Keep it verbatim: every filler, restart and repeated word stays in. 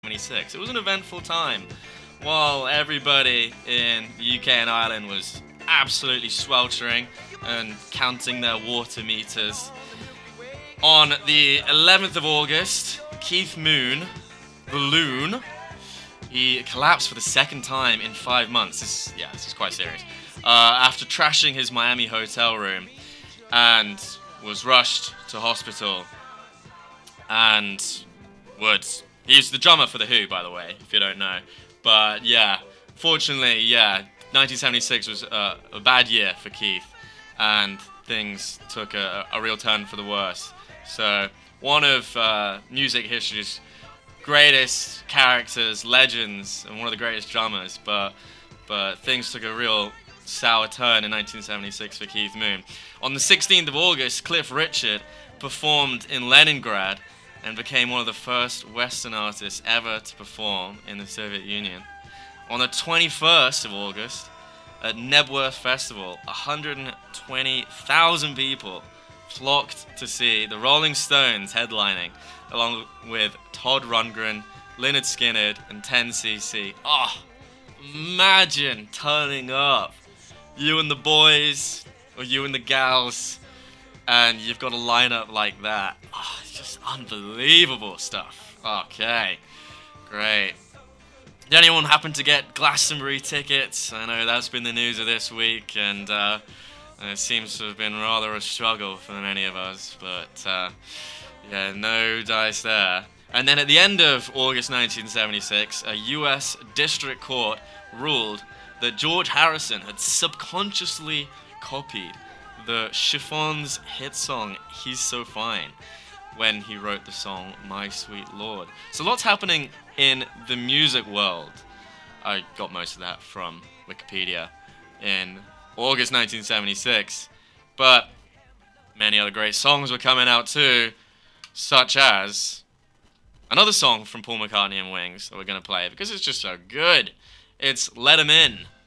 seventy-six. It was an eventful time. While everybody in the U K and Ireland was absolutely sweltering and counting their water meters, on the eleventh of August, Keith Moon, the Loon, he collapsed for the second time in five months. This, yeah, this is quite serious. Uh, after trashing his Miami hotel room, and was rushed to hospital, and would... He's the drummer for The Who, by the way, if you don't know. But yeah, fortunately, yeah, nineteen seventy-six was uh, a bad year for Keith, and things took a, a real turn for the worse. So, one of uh, music history's greatest characters, legends, and one of the greatest drummers, but but things took a real sour turn in nineteen seventy-six for Keith Moon. On the sixteenth of August, Cliff Richard performed in Leningrad and became one of the first Western artists ever to perform in the Soviet Union. On the twenty-first of August, at Nebworth Festival, one hundred twenty thousand people flocked to see the Rolling Stones headlining, along with Todd Rundgren, Lynyrd Skynyrd, and ten C C. Oh, imagine turning up, you and the boys, or you and the gals, and you've got a lineup like that. Oh, it's just unbelievable stuff. Okay, great. Did anyone happen to get Glastonbury tickets? I know that's been the news of this week, and uh, it seems to have been rather a struggle for many of us, but uh, yeah, no dice there. And then at the end of August nineteen seventy-six, a U S district court ruled that George Harrison had subconsciously copied the Chiffons hit song He's So Fine when he wrote the song My Sweet Lord. So lots happening in the music world. I got most of that from Wikipedia in August nineteen seventy-six, but many other great songs were coming out too, such as another song from Paul McCartney and Wings that we're going to play because it's just so good. It's Let 'Em In.